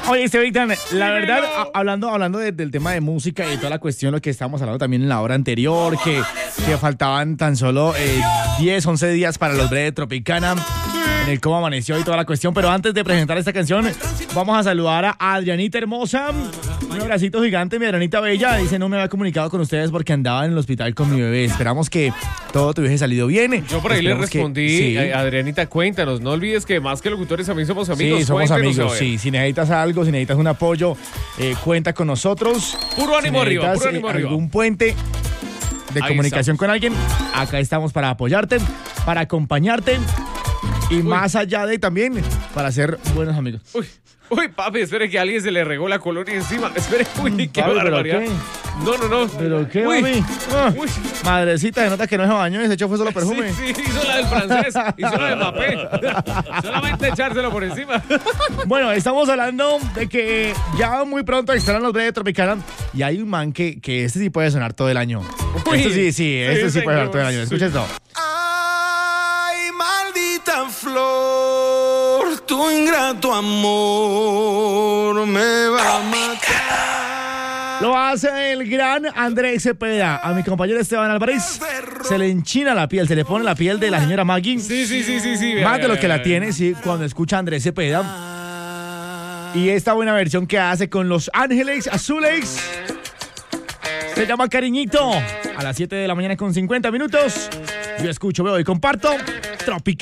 Oye, Sebastián, la verdad, hablando del tema de música y toda la cuestión, lo que estábamos hablando también en la hora anterior, que faltaban tan solo 10, 11 días para los breves Tropicana, en el cómo amaneció y toda la cuestión. Pero antes de presentar esta canción, vamos a saludar a Adrianita hermosa. Un abracito gigante, mi Adrianita bella. Dice, no me había comunicado con ustedes porque andaba en el hospital con mi bebé. Esperamos que todo te hubiese salido bien. Yo por ahí le respondí, sí. Adrianita, cuéntanos, no olvides que más que locutores también somos amigos. Sí, somos amigos, sí. Si necesitas algo, si necesitas un apoyo, cuenta con nosotros. Puro ánimo arriba, puro ánimo arriba. Algún puente de comunicación con alguien, acá estamos para apoyarte, para acompañarte y más allá de también para ser buenos amigos. Uy, papi, espere que a alguien se le regó la colonia encima. Espere, qué papi, barbaridad. No. ¿Pero qué, papi? Madrecita, se nota que no se bañó y se echó fue solo perfume. Sí, hizo la del francés, hizo la de Mbappé. Solamente echárselo por encima. Bueno, estamos hablando de que ya muy pronto estarán los breves Tropicana y hay un man que este sí puede sonar todo el año. Este sí puede sonar todo el año. Escucha esto. Ay, maldita flor, tu ingrato amor me va a matar. Lo hace el gran Andrés Cepeda. A mi compañero Esteban Álvarez se le enchina la piel, se le pone la piel de la señora Maggie. Sí. Más de lo que la tiene, sí, cuando escucha a Andrés Cepeda. Y esta buena versión que hace con Los Ángeles Azules se llama Cariñito. A las 7 de la mañana con 50 minutos. Yo escucho, veo y comparto Tropicana.